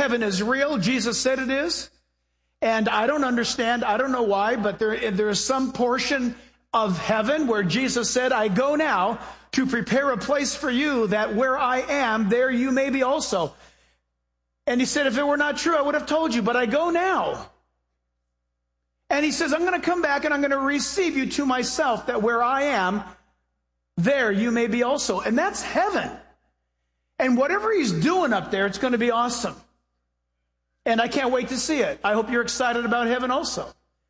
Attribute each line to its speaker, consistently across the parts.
Speaker 1: heaven is real. Jesus said it is. And I don't understand, I don't know why, but there is some portion of heaven where Jesus said, I go now to prepare a place for you, that where I am, there you may be also. And he said, if it were not true, I would have told you, but I go now. And he says, I'm going to come back and I'm going to receive you to myself, that where I am, there you may be also. And that's heaven. And whatever he's doing up there, it's going to be awesome. And I can't wait to see it. I hope you're excited about heaven also.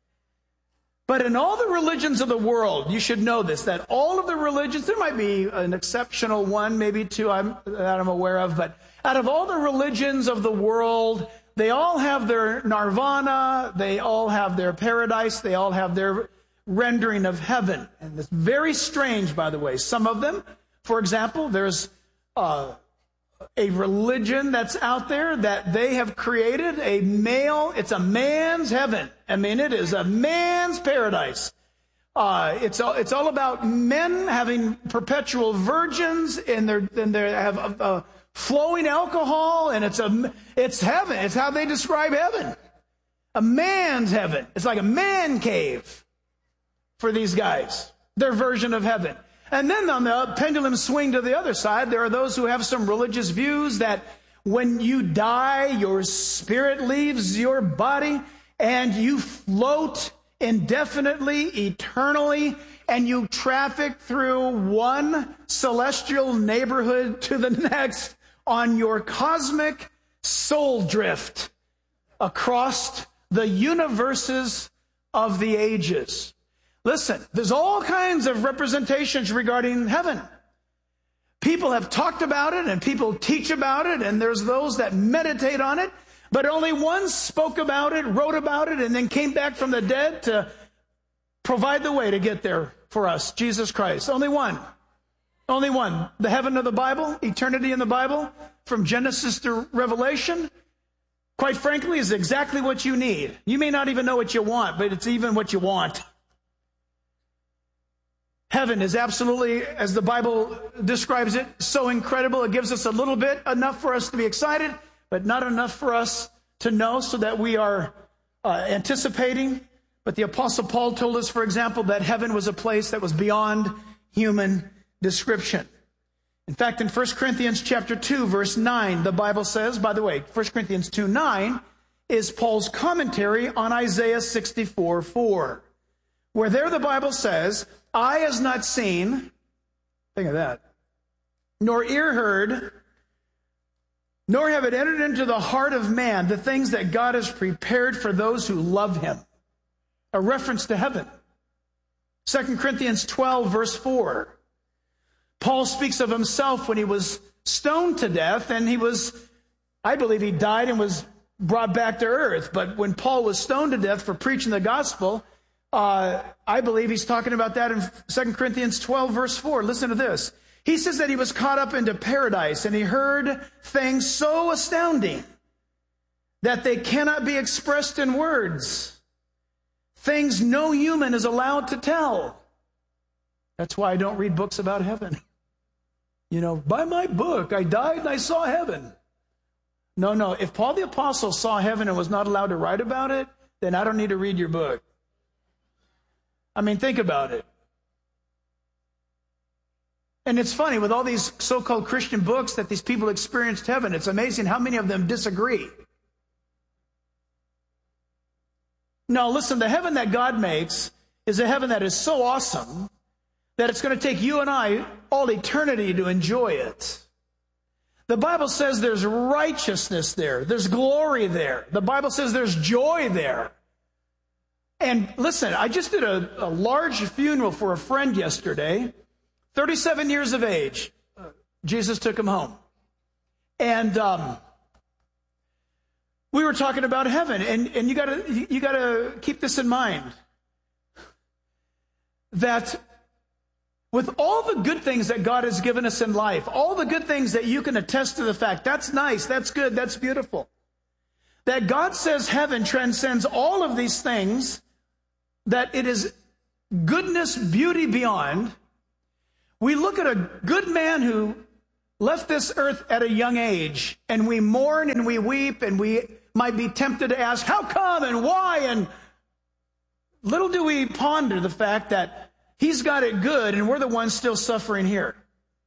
Speaker 1: But in all the religions of the world, you should know this, that all of the religions, there might be an exceptional one, maybe two that I'm aware of, but out of all the religions of the world, they all have their nirvana, they all have their paradise, they all have their rendering of heaven. And it's very strange, by the way. Some of them, for example, there's a religion that's out there that they have created it's a man's heaven. I mean, it is a man's paradise. It's all about men having perpetual virgins, and they have flowing alcohol, and it's heaven. It's how they describe heaven. A man's heaven. It's like a man cave for these guys. Their version of heaven. And then on the pendulum swing to the other side, there are those who have some religious views that when you die, your spirit leaves your body and you float indefinitely, eternally, and you traffic through one celestial neighborhood to the next on your cosmic soul drift across the universes of the ages. Listen, there's all kinds of representations regarding heaven. People have talked about it and people teach about it, and there's those that meditate on it, but only one spoke about it, wrote about it, and then came back from the dead to provide the way to get there for us, Jesus Christ. Only one. Only one. The heaven of the Bible, eternity in the Bible, from Genesis to Revelation, quite frankly, is exactly what you need. You may not even know what you want, but it's even what you want. Heaven is absolutely, as the Bible describes it, so incredible. It gives us a little bit, enough for us to be excited, but not enough for us to know, so that we are anticipating. But the Apostle Paul told us, for example, that heaven was a place that was beyond human description. In fact, in 1 Corinthians chapter 2, verse 9, the Bible says, by the way, 1 Corinthians 2:9 is Paul's commentary on Isaiah 64:4, where there the Bible says, eye has not seen, think of that, nor ear heard, nor have it entered into the heart of man the things that God has prepared for those who love him. A reference to heaven. 2 Corinthians 12, verse 4. Paul speaks of himself when he was stoned to death, and I believe he died and was brought back to earth. But when Paul was stoned to death for preaching the gospel, I believe he's talking about that in 2 Corinthians 12, verse 4. Listen to this. He says that he was caught up into paradise, and he heard things so astounding that they cannot be expressed in words. Things no human is allowed to tell. That's why I don't read books about heaven. Buy my book. I died and I saw heaven. No. If Paul the Apostle saw heaven and was not allowed to write about it, then I don't need to read your book. I mean, think about it. And it's funny, with all these so-called Christian books that these people experienced heaven, it's amazing how many of them disagree. No, listen, the heaven that God makes is a heaven that is so awesome that it's going to take you and I all eternity to enjoy it. The Bible says there's righteousness there. There's glory there. The Bible says there's joy there. And listen, I just did a large funeral for a friend yesterday, 37 years of age. Jesus took him home. And we were talking about heaven, and you gotta keep this in mind, that with all the good things that God has given us in life, all the good things that you can attest to the fact, that's nice, that's good, that's beautiful, that God says heaven transcends all of these things, that it is goodness, beauty beyond. We look at a good man who left this earth at a young age, and we mourn and we weep, and we might be tempted to ask, how come and why? And little do we ponder the fact that he's got it good and we're the ones still suffering here.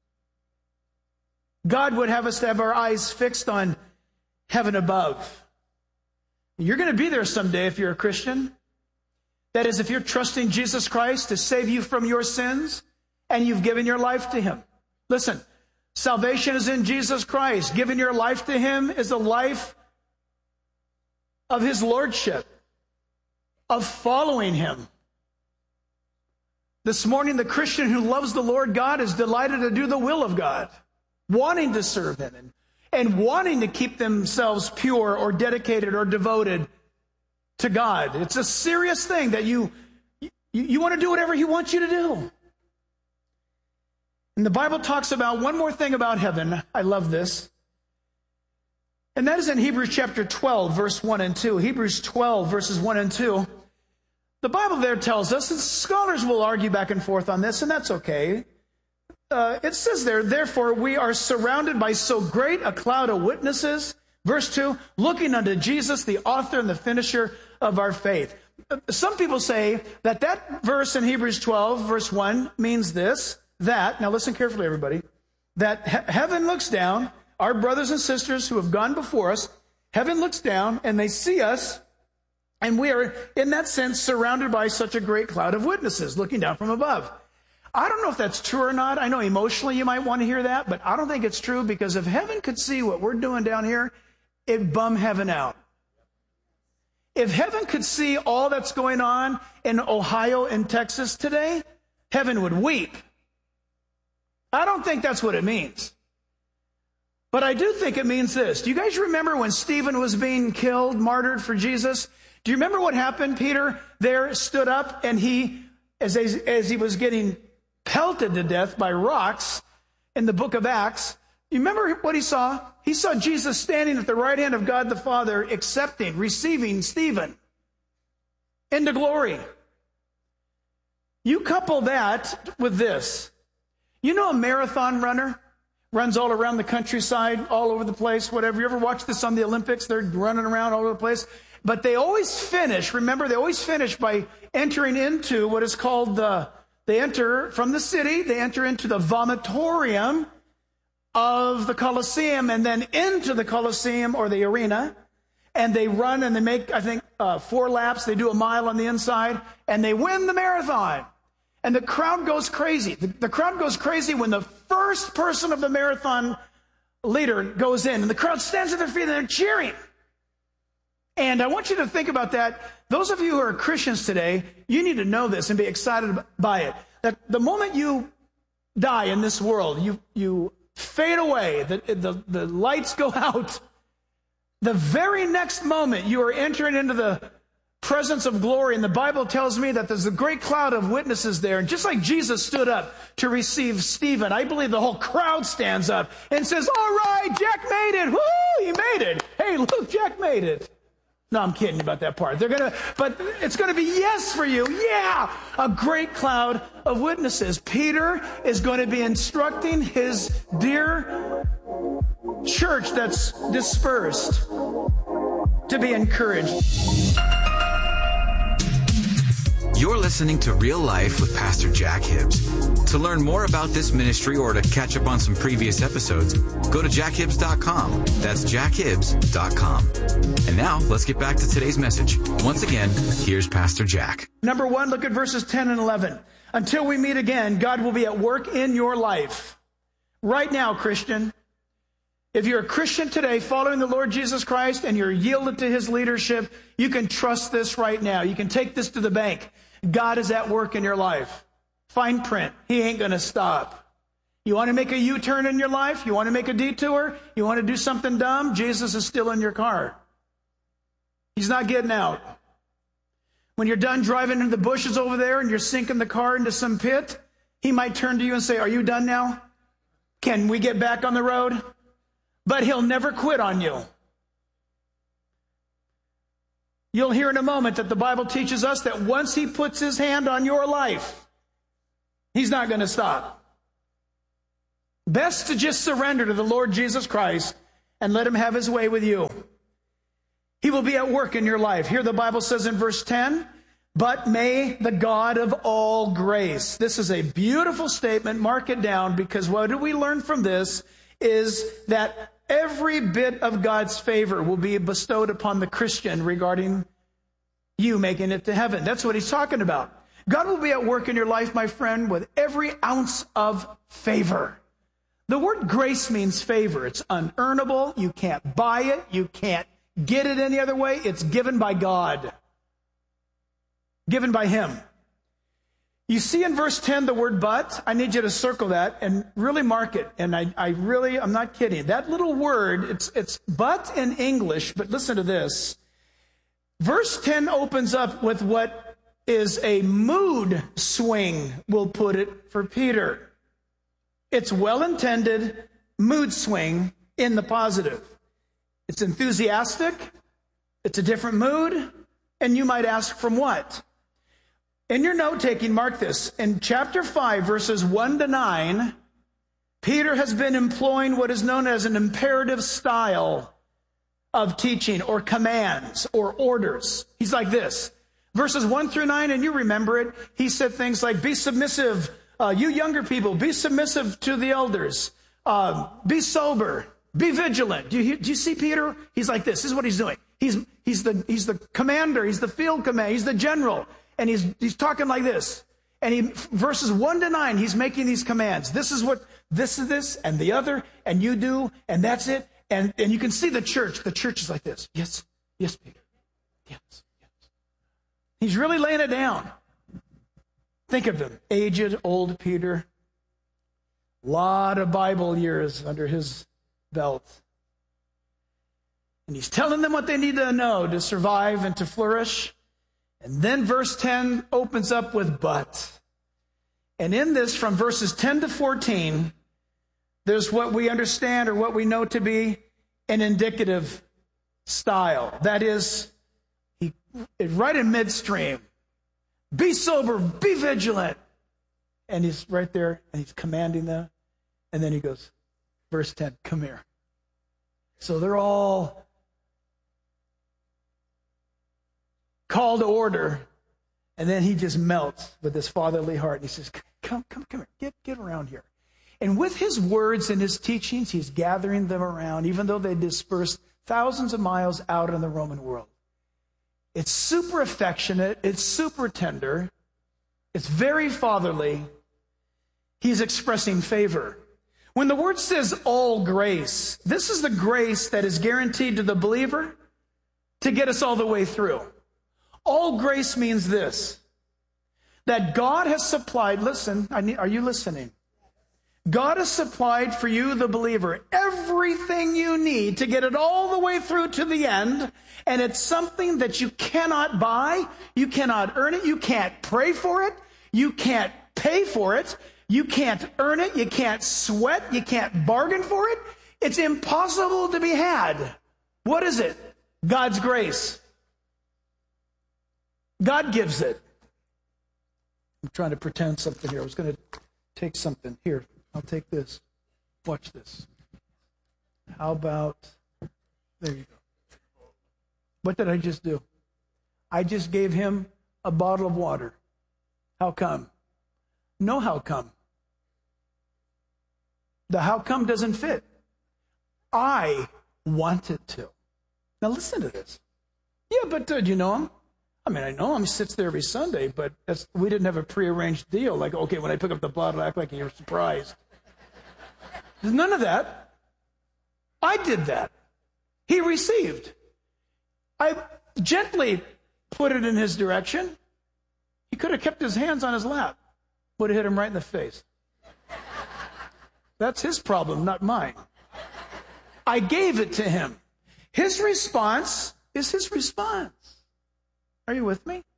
Speaker 1: God would have us to have our eyes fixed on heaven above. You're going to be there someday if you're a Christian. That is, if you're trusting Jesus Christ to save you from your sins and you've given your life to him. Listen, salvation is in Jesus Christ. Giving your life to him is a life of his lordship, of following him. This morning, the Christian who loves the Lord God is delighted to do the will of God, wanting to serve him and wanting to keep themselves pure or dedicated or devoted to God. It's a serious thing that you want to do whatever he wants you to do. And the Bible talks about one more thing about heaven. I love this. And that is in Hebrews chapter 12, verse 1 and 2. Hebrews 12, verses 1 and 2. The Bible there tells us, and scholars will argue back and forth on this, and that's okay. It says there, therefore we are surrounded by so great a cloud of witnesses. Verse 2, looking unto Jesus, the author and the finisher of our faith. Some people say that verse in Hebrews 12, verse 1, means this, that, now listen carefully everybody, that heaven looks down, our brothers and sisters who have gone before us, heaven looks down and they see us, and we are, in that sense, surrounded by such a great cloud of witnesses looking down from above. I don't know if that's true or not. I know emotionally you might want to hear that, but I don't think it's true, because if heaven could see what we're doing down here, it'd bum heaven out. If heaven could see all that's going on in Ohio and Texas today, heaven would weep. I don't think that's what it means. But I do think it means this. Do you guys remember when Stephen was being killed, martyred for Jesus? Do you remember what happened? Peter there stood up, and he, as he was getting pelted to death by rocks in the book of Acts, you remember what he saw? He saw Jesus standing at the right hand of God the Father, receiving Stephen into glory. You couple that with this. You know a marathon runner runs all around the countryside, all over the place, whatever. You ever watch this on the Olympics? They're running around all over the place. But they always finish, remember, they always finish by entering into what is called they enter from the city, they enter into the vomitorium of the Colosseum, and then into the Colosseum or the arena, and they run and they make, I think, 4 laps. They do a mile on the inside, and they win the marathon. And the crowd goes crazy. The crowd goes crazy when the first person of the marathon leader goes in, and the crowd stands at their feet and they're cheering. And I want you to think about that. Those of you who are Christians today, you need to know this and be excited by it. That the moment you die in this world, you fade away, the lights go out. The very next moment you are entering into the presence of glory, and the Bible tells me that there's a great cloud of witnesses there. And just like Jesus stood up to receive Stephen, I believe the whole crowd stands up and says, all right, Jack made it. Woo, he made it. Hey, look, Jack made it. No, I'm kidding about that part. But it's going to be yes for you. Yeah, a great cloud of witnesses. Peter is going to be instructing his dear church that's dispersed to be encouraged.
Speaker 2: You're listening to Real Life with Pastor Jack Hibbs. To learn more about this ministry or to catch up on some previous episodes, go to jackhibbs.com. That's jackhibbs.com. And now, let's get back to today's message. Once again, here's Pastor Jack.
Speaker 1: Number 1, look at verses 10 and 11. Until we meet again, God will be at work in your life. Right now, Christian. If you're a Christian today following the Lord Jesus Christ and you're yielded to his leadership, you can trust this right now. You can take this to the bank. God is at work in your life. Fine print. He ain't going to stop. You want to make a U-turn in your life? You want to make a detour? You want to do something dumb? Jesus is still in your car. He's not getting out. When you're done driving into the bushes over there and you're sinking the car into some pit, he might turn to you and say, are you done now? Can we get back on the road? But he'll never quit on you. You'll hear in a moment that the Bible teaches us that once he puts his hand on your life, he's not going to stop. Best to just surrender to the Lord Jesus Christ and let him have his way with you. He will be at work in your life. Here the Bible says in verse 10, but may the God of all grace. This is a beautiful statement. Mark it down, because what do we learn from this is that every bit of God's favor will be bestowed upon the Christian regarding you making it to heaven. That's what he's talking about. God will be at work in your life, my friend, with every ounce of favor. The word grace means favor. It's unearnable. You can't buy it. You can't get it any other way. It's given by God. Given by him. You see in verse 10 the word but. I need you to circle that and really mark it. And I'm not kidding. That little word, it's but in English, but listen to this. Verse 10 opens up with what is a mood swing, we'll put it, for Peter. It's well-intended mood swing in the positive. It's enthusiastic. It's a different mood. And you might ask, from what? In your note-taking, mark this. In chapter 5, verses 1 to 9, Peter has been employing what is known as an imperative style of teaching, or commands, or orders. He's like this. Verses 1 through 9, and you remember it, he said things like, be submissive, you younger people, be submissive to the elders. Be sober. Be vigilant. Do you see Peter? He's like this. This is what he's doing. He's the commander. He's the field commander. He's the general. And he's talking like this. And verses 1 to 9, he's making these commands. This is this, and the other, and you do, and that's it. And you can see the church. The church is like this. Yes, yes, Peter. Yes, yes. He's really laying it down. Think of him. Aged, old Peter. A lot of Bible years under his belt. And he's telling them what they need to know to survive and to flourish. And then verse 10 opens up with but. And in this, from verses 10 to 14, there's what we understand or what we know to be an indicative style. That is, right in midstream. Be sober, be vigilant. And he's right there, and he's commanding them. And then he goes, verse 10, come here. So they're all call to order, and then he just melts with his fatherly heart. And he says, come here, get around here. And with his words and his teachings, he's gathering them around, even though they dispersed thousands of miles out in the Roman world. It's super affectionate. It's super tender. It's very fatherly. He's expressing favor. When the word says all grace, this is the grace that is guaranteed to the believer to get us all the way through. All grace means this, that God has supplied, listen, are you listening? God has supplied for you, the believer, everything you need to get it all the way through to the end. And it's something that you cannot buy. You cannot earn it. You can't pray for it. You can't pay for it. You can't earn it. You can't sweat. You can't bargain for it. It's impossible to be had. What is it? God's grace. God gives it. I'm trying to pretend something here. I was going to take something. Here, I'll take this. Watch this. How about, there you go. What did I just do? I just gave him a bottle of water. How come? No how come. The how come doesn't fit. I wanted to. Now listen to this. Yeah, but do you know him? I mean, I know him. He sits there every Sunday, but we didn't have a prearranged deal. Like, okay, when I pick up the bottle, act like you're surprised. There's none of that. I did that. He received. I gently put it in his direction. He could have kept his hands on his lap. Would have hit him right in the face. That's his problem, not mine. I gave it to him. His response is his response. Are you with me?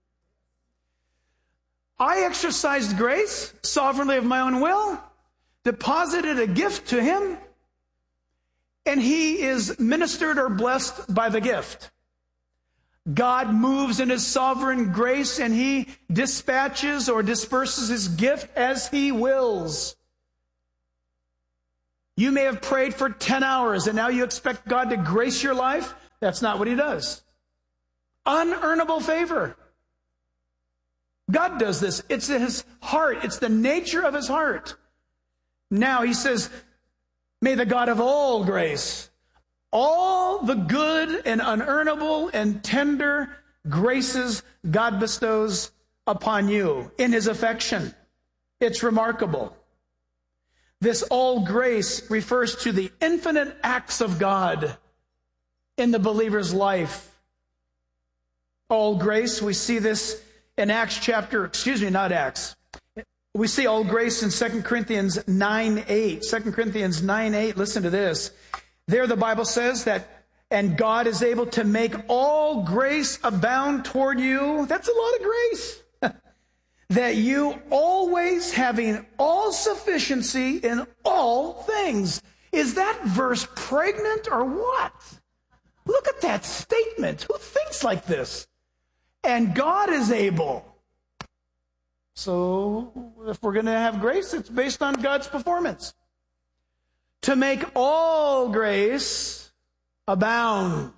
Speaker 1: I exercised grace sovereignly of my own will, deposited a gift to him, and he is ministered or blessed by the gift. God moves in his sovereign grace, and he dispatches or disperses his gift as he wills. You may have prayed for 10 hours and now you expect God to grace your life. That's not what he does. Unearnable favor. God does this. It's in his heart. It's the nature of his heart. Now he says, may the God of all grace, all the good and unearnable and tender graces God bestows upon you in his affection. It's remarkable. This all grace refers to the infinite acts of God in the believer's life. All grace, we see this in we see all grace in 2 Corinthians 9:8. 2 Corinthians 9:8, listen to this. There the Bible says that, and God is able to make all grace abound toward you. That's a lot of grace. That you always having all sufficiency in all things. Is that verse pregnant or what? Look at that statement. Who thinks like this? And God is able. So if we're going to have grace, it's based on God's performance. To make all grace abound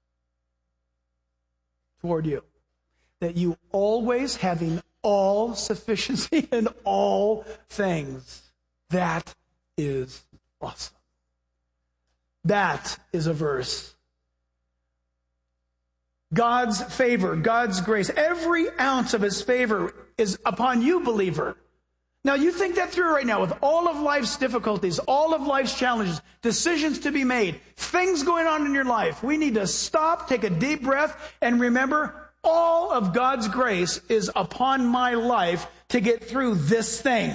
Speaker 1: toward you. That you always having all sufficiency in all things. That is awesome. That is a verse. God's favor, God's grace, every ounce of his favor is upon you, believer. Now you think that through right now with all of life's difficulties, all of life's challenges, decisions to be made, things going on in your life. We need to stop, take a deep breath, and remember all of God's grace is upon my life to get through this thing.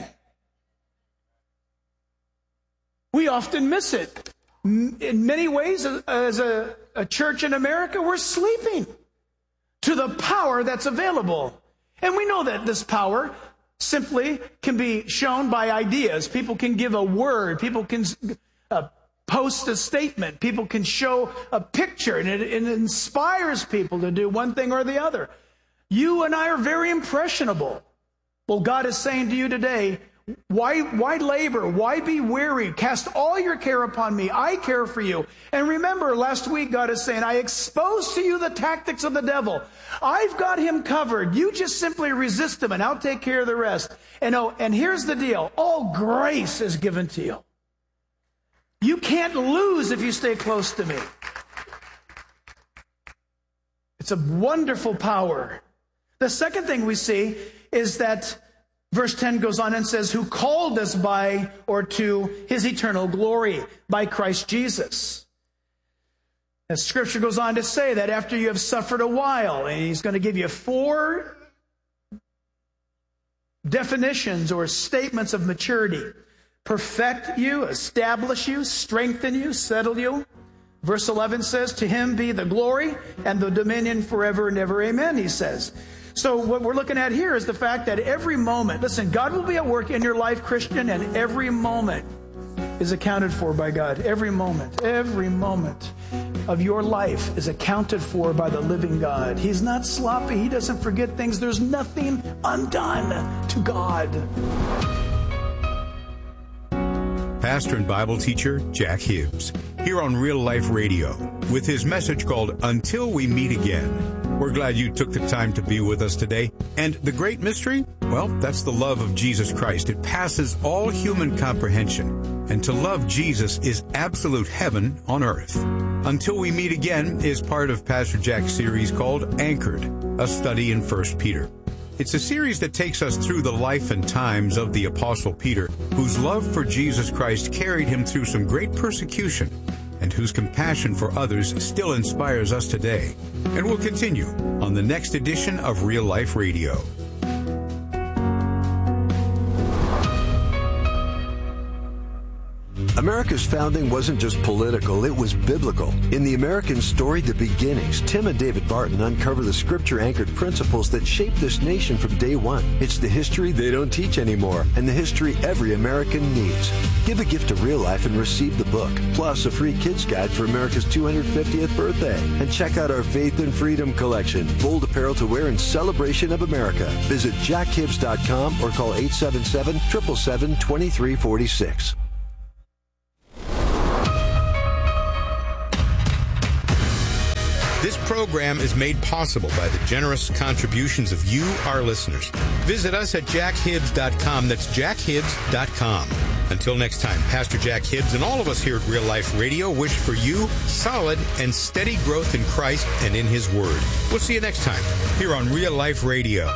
Speaker 1: We often miss it. In many ways, as a church in America, we're sleeping to the power that's available. And we know that this power simply can be shown by ideas. People can give a word. People can post a statement. People can show a picture, and it inspires people to do one thing or the other. You and I are very impressionable. Well, God is saying to you today, why labor? Why be weary? Cast all your care upon me. I care for you. And remember, last week, God is saying, I expose to you the tactics of the devil. I've got him covered. You just simply resist him, and I'll take care of the rest. And here's the deal. All grace is given to you. You can't lose if you stay close to me. It's a wonderful power. The second thing we see is that verse 10 goes on and says, who called us by or to his eternal glory by Christ Jesus. As Scripture goes on to say that after you have suffered a while, and he's going to give you 4 definitions or statements of maturity. Perfect you, establish you, strengthen you, settle you. Verse 11 says, to him be the glory and the dominion forever and ever. Amen, he says. So what we're looking at here is the fact that every moment, listen, God will be at work in your life, Christian, and every moment is accounted for by God. Every moment of your life is accounted for by the living God. He's not sloppy. He doesn't forget things. There's nothing undone to God.
Speaker 3: Pastor and Bible teacher Jack Hibbs, here on Real Life Radio, with his message called Until We Meet Again. We're glad you took the time to be with us today. And the great mystery? Well, that's the love of Jesus Christ. It passes all human comprehension. And to love Jesus is absolute heaven on earth. Until We Meet Again is part of Pastor Jack's series called Anchored, a study in 1 Peter. It's a series that takes us through the life and times of the Apostle Peter, whose love for Jesus Christ carried him through some great persecution, and whose compassion for others still inspires us today. And we'll continue on the next edition of Real Life Radio.
Speaker 4: America's founding wasn't just political, it was biblical. In the American story, The Beginnings, Tim and David Barton uncover the scripture-anchored principles that shaped this nation from day one. It's the history they don't teach anymore, and the history every American needs. Give a gift to Real Life and receive the book, plus a free kids guide for America's 250th birthday. And check out our Faith and Freedom collection, bold apparel to wear in celebration of America. Visit jackhibbs.com or call 877-777-2346.
Speaker 3: This program is made possible by the generous contributions of you, our listeners. Visit us at jackhibbs.com. That's jackhibbs.com. Until next time, Pastor Jack Hibbs and all of us here at Real Life Radio wish for you solid and steady growth in Christ and in His Word. We'll see you next time here on Real Life Radio.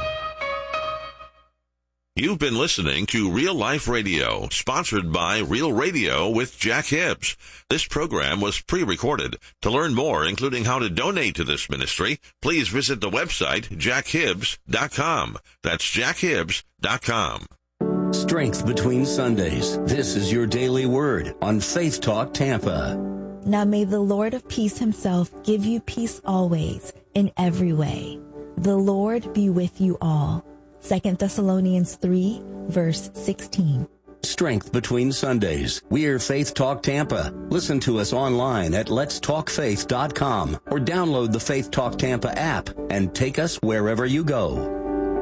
Speaker 5: You've been listening to Real Life Radio, sponsored by Real Radio with Jack Hibbs. This program was pre-recorded. To learn more, including how to donate to this ministry, please visit the website jackhibbs.com. That's jackhibbs.com.
Speaker 6: Strength between Sundays. This is your daily word on Faith Talk Tampa.
Speaker 7: Now may the Lord of peace himself give you peace always, in every way. The Lord be with you all. 2 Thessalonians 3, verse 16.
Speaker 6: Strength between Sundays. We're Faith Talk Tampa. Listen to us online at letstalkfaith.com or download the Faith Talk Tampa app and take us wherever you go.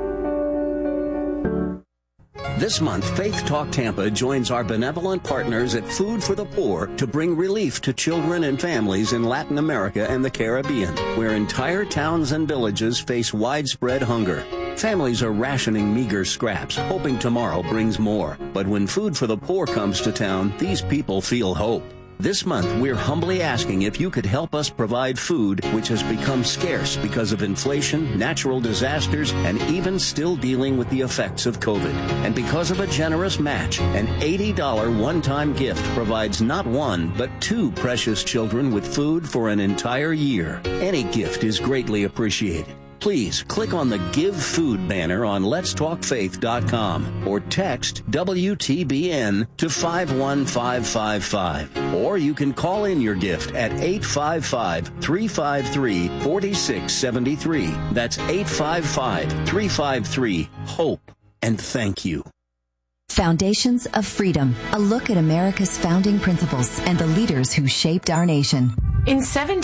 Speaker 6: This month, Faith Talk Tampa joins our benevolent partners at Food for the Poor to bring relief to children and families in Latin America and the Caribbean, where entire towns and villages face widespread hunger. Families are rationing meager scraps, hoping tomorrow brings more. But when Food for the Poor comes to town, these people feel hope. This month, we're humbly asking if you could help us provide food which has become scarce because of inflation, natural disasters, and even still dealing with the effects of COVID. And because of a generous match, an $80 one-time gift provides not one, but two precious children with food for an entire year. Any gift is greatly appreciated. Please click on the Give Food banner on letstalkfaith.com or text WTBN to 51555. Or you can call in your gift at 855-353-4673. That's 855-353-HOPE. And thank you.
Speaker 8: Foundations of Freedom, a look at America's founding principles and the leaders who shaped our nation.
Speaker 9: In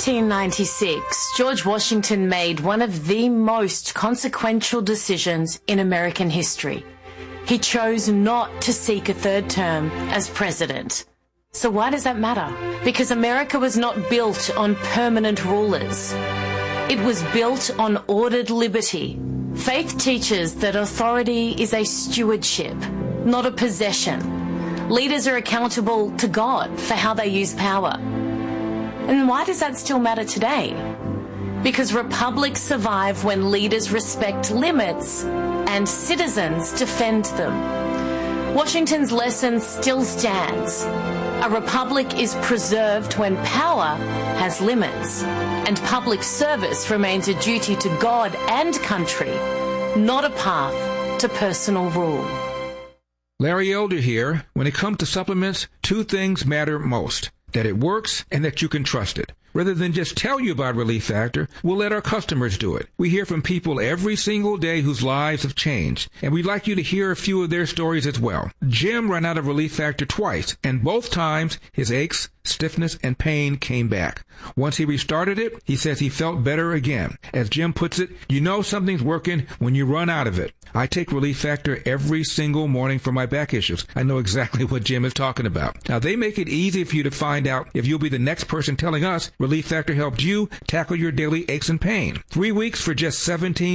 Speaker 9: 1796, George Washington made one of the most consequential decisions in American history. He chose not to seek a third term as president. So why does that matter? Because America was not built on permanent rulers. It was built on ordered liberty. Faith teaches that authority is a stewardship, not a possession. Leaders are accountable to God for how they use power. And why does that still matter today? Because republics survive when leaders respect limits and citizens defend them. Washington's lesson still stands. A republic is preserved when power has limits, and public service remains a duty to God and country, not a path to personal rule.
Speaker 10: Larry Elder here. When it comes to supplements, two things matter most: that it works and that you can trust it. Rather than just tell you about Relief Factor, we'll let our customers do it. We hear from people every single day whose lives have changed, and we'd like you to hear a few of their stories as well. Jim ran out of Relief Factor twice, and both times his aches, stiffness, and pain came back. Once he restarted it, he says he felt better again. As Jim puts it, you know something's working when you run out of it. I take Relief Factor every single morning for my back issues. I know exactly what Jim is talking about. Now, they make it easy for you to find out if you'll be the next person telling us Relief Factor helped you tackle your daily aches and pain. 3 weeks for just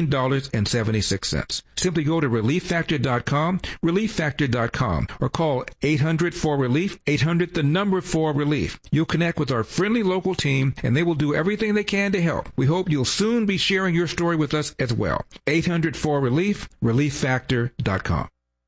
Speaker 10: $17.76. Simply go to ReliefFactor.com, ReliefFactor.com, or call 800-4RELIEF, 800-4RELIEF. You'll connect with our friendly local team, and they will do everything they can to help. We hope you'll soon be sharing your story with us as well. 800-4RELIEF, ReliefFactor.com.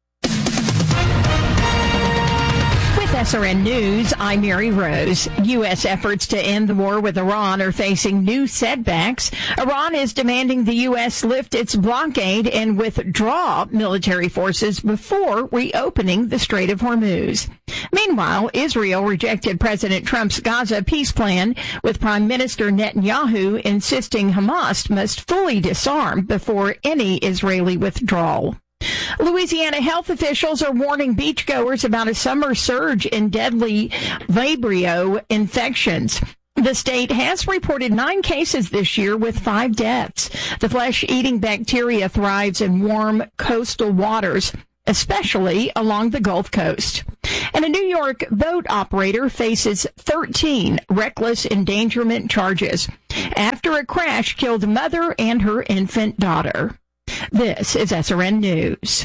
Speaker 11: SRN News, I'm Mary Rose. U.S. efforts to end the war with Iran are facing new setbacks. Iran is demanding the U.S. lift its blockade and withdraw military forces before reopening the Strait of Hormuz. Meanwhile, Israel rejected President Trump's Gaza peace plan, with Prime Minister Netanyahu insisting Hamas must fully disarm before any Israeli withdrawal. Louisiana health officials are warning beachgoers about a summer surge in deadly Vibrio infections. The state has reported 9 cases this year with 5 deaths. The flesh-eating bacteria thrives in warm coastal waters, especially along the Gulf Coast. And a New York boat operator faces 13 reckless endangerment charges after a crash killed a mother and her infant daughter. This is SRN News.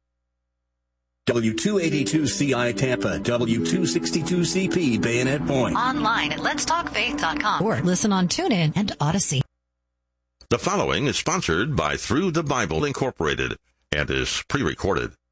Speaker 6: W282CI Tampa, W262CP Bayonet Point.
Speaker 8: Online at letstalkfaith.com or listen on TuneIn and Odyssey.
Speaker 5: The following is sponsored by Through the Bible Incorporated and is pre-recorded.